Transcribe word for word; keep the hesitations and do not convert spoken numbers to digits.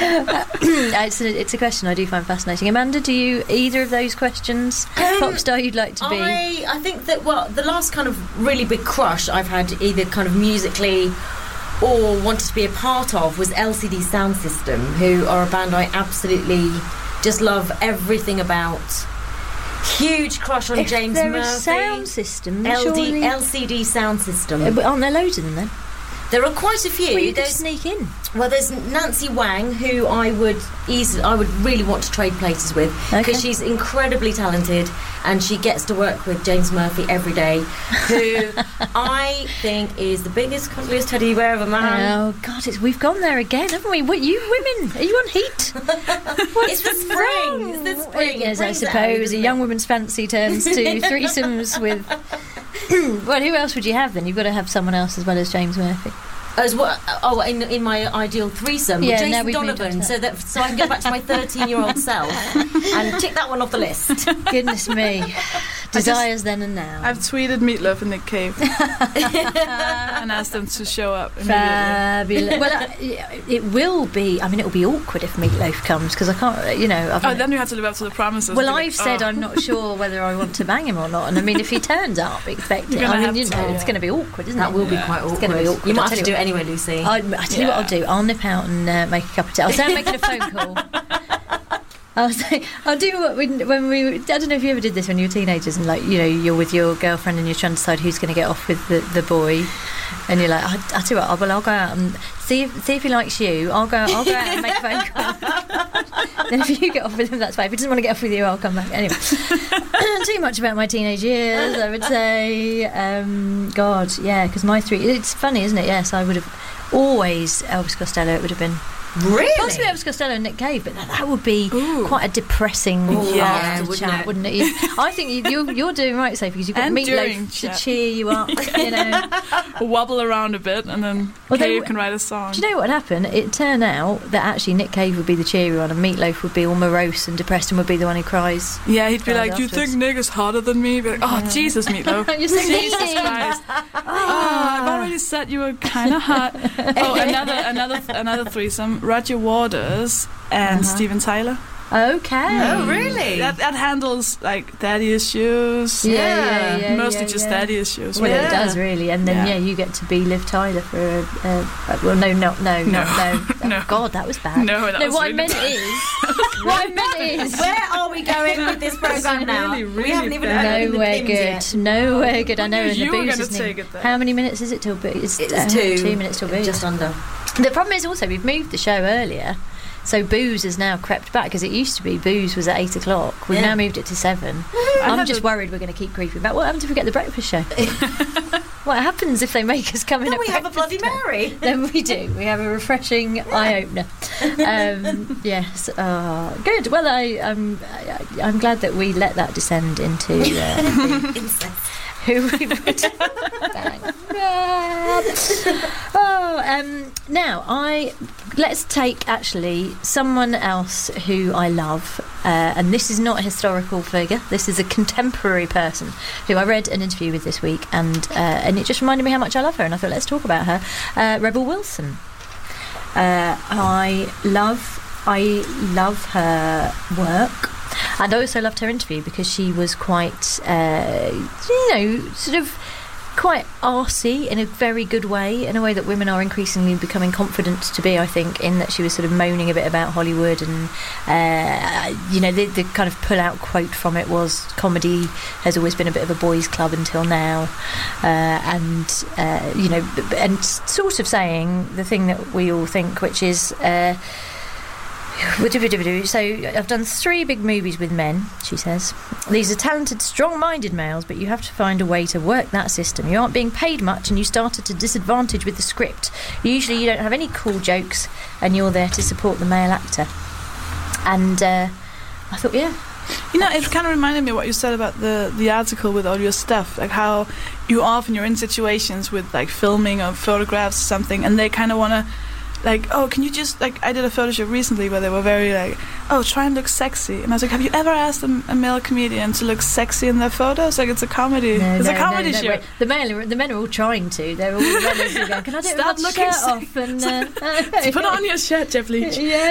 it's, a, it's a question I do find fascinating. Amanda, do you either of those questions Um, pop star you'd like to be? I, I think that, well, the last kind of really big crush I've had, either kind of musically or wanted to be a part of, was L C D Sound System, who are a band I absolutely just love everything about. Huge crush on if James they're Murphy. A sound system, L D, surely... L C D Sound System. Uh, Aren't there loads of them then? There are quite a few. Well, you could There's- sneak in. Well, there's Nancy Wang, who I would easily, I would really want to trade places with, because Okay. she's incredibly talented and she gets to work with James Murphy every day, who I think is the biggest, cuddliest teddy bear of a man. Oh God, it's, we've gone there again, haven't we? What, you women? Are you on heat? It's the spring. It's the spring. Yes, It I brings it out, suppose doesn't a it? young woman's fancy turns to threesomes with. Well, who else would you have then? You've got to have someone else as well as James Murphy. As what? Oh, in, in my ideal threesome, Yeah, with now Jason we've moved on Donovan, to so that so I can go back to my thirteen-year-old self and tick that one off the list. Goodness me, desires then and now. I've tweeted Meatloaf and Nick Cave and asked them to show up immediately. Fabulous. Well, uh, it will be. I mean, it will be awkward if Meatloaf comes because I can't. You know. I've Oh, then you have to live up to the promises. Well, Be I've like, said oh. I'm not sure whether I want to bang him or not, and I mean, if he turns up, expect it. You're gonna I mean, have you know, to. it's going to be awkward, isn't That it? will be quite awkward. It's going to be awkward. You might I'll have to tell do you it anyway, Lucy. I, I tell you what I'll do. I'll nip out and uh, make a cup of tea. I'll say I'm making a phone call. I'll say I'll do what we, when we. I don't know if you ever did this when you were teenagers and like you know you're with your girlfriend and you're trying to decide who's going to get off with the, the boy, and you're like, I, I tell you what, I'll, well, I'll go out and see if see if he likes you. I'll go. I'll go out and make a phone call. Then if you get off with him, that's fine. If he doesn't want to get off with you, I'll come back anyway. Too much about my teenage years, I would say. Um, God, yeah, because my three. It's funny, isn't it? Yes, I would have always Elvis Costello. It would have been. Really? Possibly Elvis Costello and Nick Cave, but that, that would be Ooh. quite a depressing Ooh, yeah, after wouldn't chat, it? wouldn't it? You, I think you, you're, you're doing right, Sophie, because you've got And during Meatloaf to chat. cheer you up. You know. Wobble around a bit, and then Well, they Cave w- can write a song. Do you know what happened? It turned out that actually Nick Cave would be the cheery one, and Meatloaf would be all morose and depressed, and would be the one who cries. Yeah, he'd be Cries like, "Do you afterwards. think Nick is hotter than me?" Be like, "Oh, Jesus, Meatloaf." You're so Jesus mean. Christ. Oh, I've already said you were kind of hot. Oh, another another another threesome. Roger Waters and Uh-huh. Steven Tyler. Okay. Oh, really? That that handles like daddy issues. Yeah, yeah, yeah. Mostly yeah, just yeah. daddy issues. Well, Yeah. it does really, and then yeah. Yeah. you get to be Liv Tyler for a. a, a well, no, no, no, No. no, no. No. Oh, God, that was bad. No, that no, was what really I meant bad. is, what I meant is, Where are we going with this program now? really, we really haven't even bad. opened the nowhere pins good, yet. nowhere good. I know. knew And the you were booze gonna isn't take even- it there. How many minutes is it till booze? It's uh, two. Two minutes till booze. Just under. The problem is also we've moved the show earlier. So booze has now crept back because it used to be booze was at eight o'clock. We've Yeah. now moved it to seven. I I'm had just a- worried we're going to keep creeping back. What happens if we get the breakfast show? What happens if they make us come in Then at we have a Bloody breakfast Mary. time? Then we do. We have a refreshing eye opener. Um, yes. Oh, good. Well, I, I'm. I, I'm glad that we let that descend into uh, Incest. who we would bang. Oh, um, now I let's take actually someone else who I love, uh, and this is not a historical figure. This is a contemporary person who I read an interview with this week, and uh, and it just reminded me how much I love her, and I thought let's talk about her. Uh, Rebel Wilson. Uh, I love I love her work. And I also loved her interview because she was quite, uh, you know, sort of quite arsey in a very good way, in a way that women are increasingly becoming confident to be, I think, in that she was sort of moaning a bit about Hollywood and, uh, you know, the, the kind of pull-out quote from it was comedy has always been a bit of a boys' club until now. Uh, and, uh, you know, b- b- and sort of saying the thing that we all think, which is... Uh, So I've done three big movies with men, she says. These are talented, strong-minded males, but you have to find a way to work that system. You aren't being paid much and you start at a disadvantage with the script. Usually you don't have any cool jokes and you're there to support the male actor. And uh, I thought, yeah. You know, it kind of reminded me of what you said about the, the article with all your stuff, like how you often you're in situations with like filming or photographs or something, and they kind of want to, like, oh, can you just, like, I did a photo shoot recently where they were very like, oh, try and look sexy, and I was like, have you ever asked a, a male comedian to look sexy in their photos? Like, it's a comedy, No, it's no, a comedy no, no, show. wait. The men, are, the men are all trying to. They're all running to go, can I do it Stop with my looking shirt sexy. off? And, uh, Put on your shirt, Jeff Leach. Yeah,